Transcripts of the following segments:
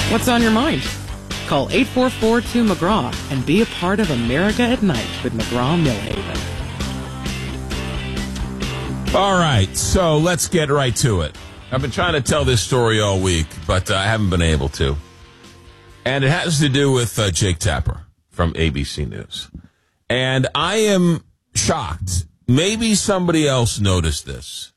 What's on your mind? Call 844-2-McGraw and be a part of America at Night with McGraw-Millhaven. All right, so let's get right to it. I've been trying to tell this story all week, but I haven't been able to. And it has to do with Jake Tapper from ABC News. And I am shocked. Maybe somebody else noticed this.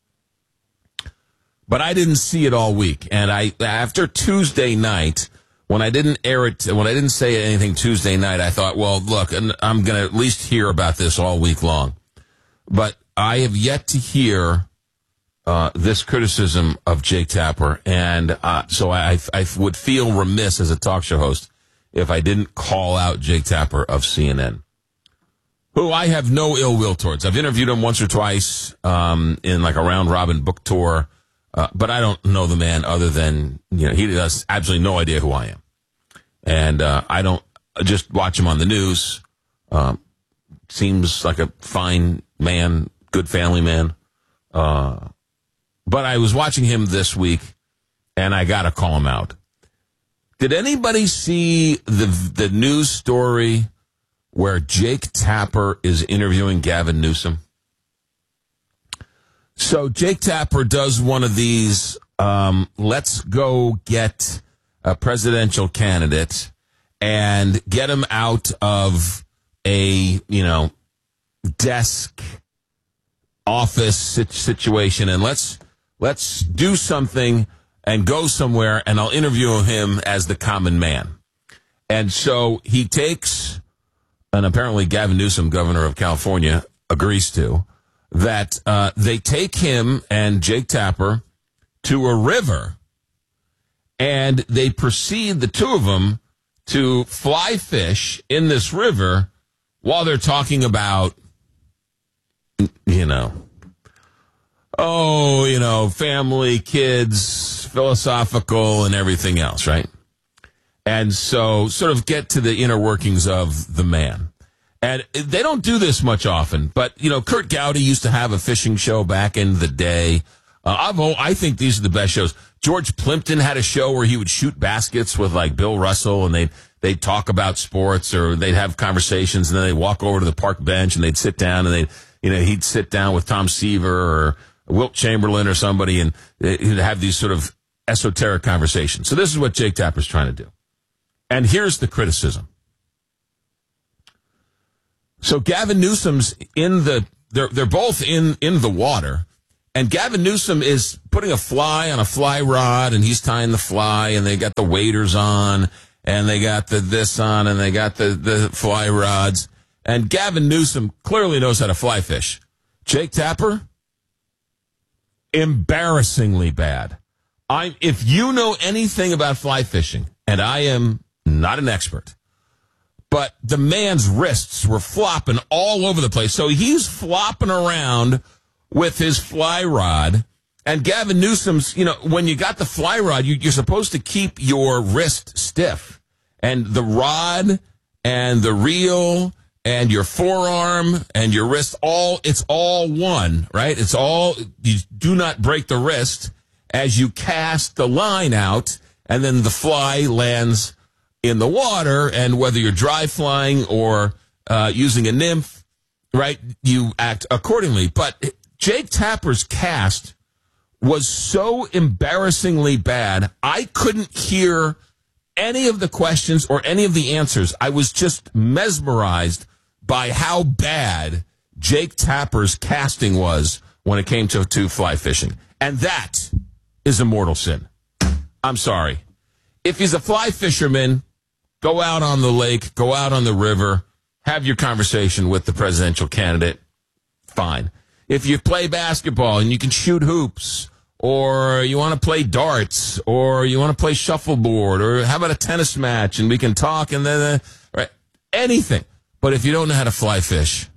But I didn't see it all week. And after Tuesday night, when I didn't air it, when I didn't say anything Tuesday night, I thought, well, look, I'm going to at least hear about this all week long. But I have yet to hear this criticism of Jake Tapper. And so I would feel remiss as a talk show host if I didn't call out Jake Tapper of CNN, who I have no ill will towards. I've interviewed him once or twice in like a round robin book tour. But I don't know the man other than, he has absolutely no idea who I am. And I don't just watch him on the news. Seems like a fine man, good family man. But I was watching him this week, and I got to call him out. Did anybody see the news story where Jake Tapper is interviewing Gavin Newsom? So Jake Tapper does one of these, let's go get a presidential candidate and get him out of a, desk office situation, and let's do something and go somewhere, and I'll interview him as the common man. And so he takes, and apparently Gavin Newsom, governor of California, agrees to, that they take him and Jake Tapper to a river, and they proceed, the two of them, to fly fish in this river while they're talking about, family, kids, philosophical, and everything else, right? And so sort of get to the inner workings of the man. And they don't do this much often, but, Kurt Gowdy used to have a fishing show back in the day. I think these are the best shows. George Plimpton had a show where he would shoot baskets with, like, Bill Russell, and they'd talk about sports, or they'd have conversations, and then they'd walk over to the park bench, and they'd sit down, and he'd sit down with Tom Seaver or Wilt Chamberlain or somebody, and he'd have these sort of esoteric conversations. So this is what Jake Tapper's trying to do. And here's the criticism. So Gavin Newsom's they're both in the water, and Gavin Newsom is putting a fly on a fly rod, and he's tying the fly, and they got the waders on, and they got this on, and they got the fly rods, and Gavin Newsom clearly knows how to fly fish. Jake Tapper, embarrassingly bad. If you know anything about fly fishing, and I am not an expert, but the man's wrists were flopping all over the place. So he's flopping around with his fly rod. And Gavin Newsom's, when you got the fly rod, you're supposed to keep your wrist stiff. And the rod and the reel and your forearm and your wrist, it's all one, right? You do not break the wrist as you cast the line out, and then the fly lands in the water, and whether you're dry flying or using a nymph, right, you act accordingly. But Jake Tapper's cast was so embarrassingly bad, I couldn't hear any of the questions or any of the answers. I was just mesmerized by how bad Jake Tapper's casting was when it came to fly fishing. And that is a mortal sin. I'm sorry. If he's a fly fisherman, go out on the lake, go out on the river, have your conversation with the presidential candidate, fine. If you play basketball and you can shoot hoops, or you want to play darts, or you want to play shuffleboard, or how about a tennis match and we can talk, and then right, anything. But if you don't know how to fly fish,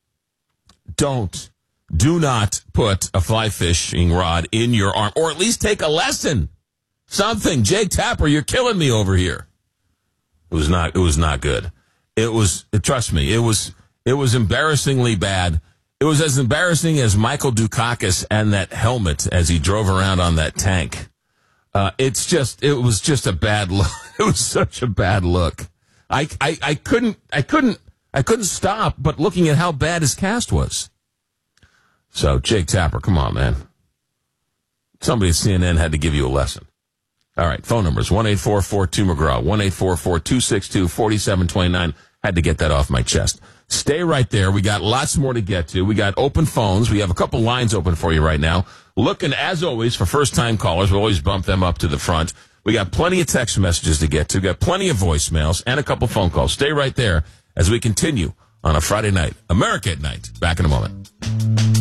do not put a fly fishing rod in your arm, or at least take a lesson. Something. Jake Tapper, you're killing me over here. It was not good. Trust me, it was embarrassingly bad. It was as embarrassing as Michael Dukakis and that helmet as he drove around on that tank. It was just a bad look. It was such a bad look. I couldn't stop but looking at how bad his cast was. So, Jake Tapper, come on, man. Somebody at CNN had to give you a lesson. All right, phone numbers, 1-844-2-McGraw, 1-844-262-4729. Had to get that off my chest. Stay right there. We got lots more to get to. We got open phones. We have a couple lines open for you right now. Looking, as always, for first-time callers. We'll always bump them up to the front. We got plenty of text messages to get to. Got plenty of voicemails and a couple phone calls. Stay right there as we continue on a Friday night. America at Night. Back in a moment.